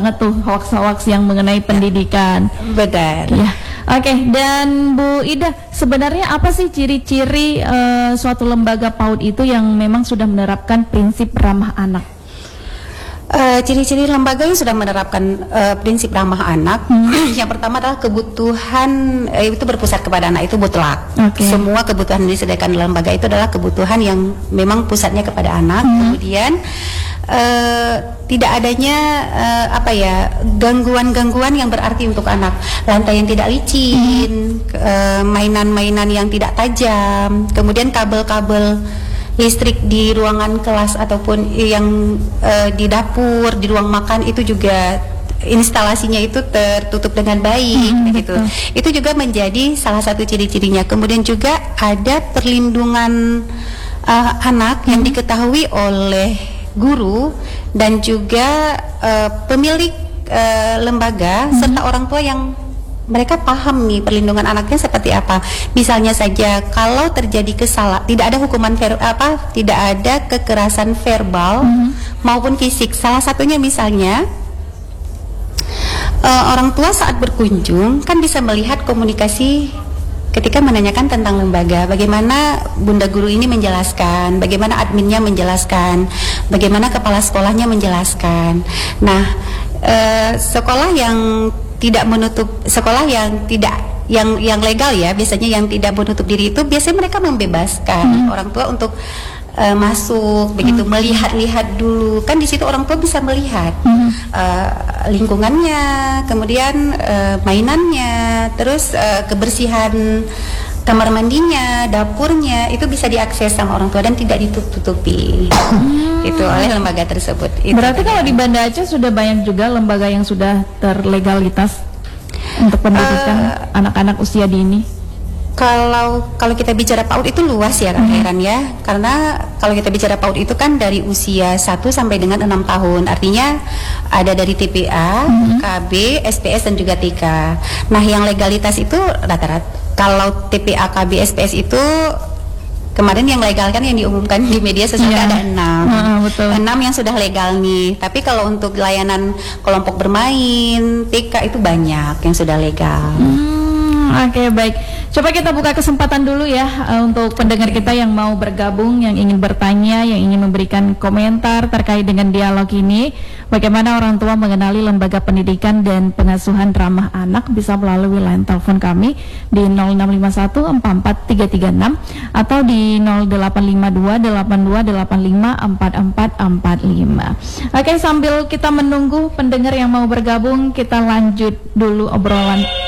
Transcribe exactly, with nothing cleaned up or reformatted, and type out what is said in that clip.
banget tuh hoax-hoax yang mengenai pendidikan. Benar. Ya, oke. Okay. Dan Bu Ida, sebenarnya apa sih ciri-ciri uh, suatu lembaga PAUD itu yang memang sudah menerapkan prinsip ramah anak? Uh, ciri-ciri lembaga yang sudah menerapkan uh, prinsip ramah anak, hmm. yang pertama adalah kebutuhan uh, itu berpusat kepada anak, itu mutlak. Okay. Semua kebutuhan yang disediakan dalam lembaga itu adalah kebutuhan yang memang pusatnya kepada anak. Hmm. Kemudian uh, tidak adanya uh, apa ya gangguan-gangguan yang berarti untuk anak, lantai yang tidak licin, hmm. uh, mainan-mainan yang tidak tajam, kemudian kabel-kabel listrik di ruangan kelas ataupun yang uh, di dapur, di ruang makan itu juga instalasinya itu tertutup dengan baik, hmm, gitu. Itu juga menjadi salah satu ciri-cirinya. Kemudian juga ada perlindungan uh, anak yang hmm. diketahui oleh guru dan juga uh, pemilik uh, lembaga hmm. serta orang tua yang mereka paham nih perlindungan anaknya seperti apa. Misalnya saja kalau terjadi kesalahan, tidak ada hukuman ver, apa, tidak ada kekerasan verbal mm-hmm. maupun fisik. Salah satunya misalnya uh, orang tua saat berkunjung kan bisa melihat komunikasi ketika menanyakan tentang lembaga, bagaimana bunda guru ini menjelaskan, bagaimana adminnya menjelaskan, bagaimana kepala sekolahnya menjelaskan. Nah, uh, sekolah yang tidak menutup sekolah yang tidak yang yang legal ya, biasanya yang tidak menutup diri itu biasanya mereka membebaskan hmm. orang tua untuk uh, masuk begitu, hmm. melihat-lihat dulu, kan di situ orang tua bisa melihat hmm. uh, lingkungannya, kemudian uh, mainannya, terus uh, kebersihan kamar mandinya, dapurnya, itu bisa diakses sama orang tua dan tidak ditutupi hmm. itu oleh lembaga tersebut. Itu berarti kalau di Banda Aceh sudah banyak juga lembaga yang sudah terlegalitas untuk pendidikan uh, anak-anak usia dini. Kalau kalau kita bicara PAUD itu luas ya Kak Heran hmm. ya, karena kalau kita bicara PAUD itu kan dari usia satu sampai dengan enam tahun, artinya ada dari T P A, hmm. K B, S P S dan juga T K. Nah yang legalitas itu rata-rata kalau T P A, K B, S P S itu kemarin yang legal kan yang diumumkan di media sosial yeah. ada enam, uh, betul. enam yang sudah legal nih. Tapi kalau untuk layanan kelompok bermain, T K itu banyak yang sudah legal. Hmm. Oke, okay, baik. Coba kita buka kesempatan dulu ya uh, untuk pendengar kita yang mau bergabung, yang ingin bertanya, yang ingin memberikan komentar terkait dengan dialog ini. Bagaimana orang tua mengenali lembaga pendidikan dan pengasuhan ramah anak, bisa melalui line telepon kami di nol enam lima satu empat empat tiga tiga enam atau di nol delapan lima dua delapan dua delapan lima empat empat empat lima. Oke, okay, sambil kita menunggu pendengar yang mau bergabung, kita lanjut dulu obrolan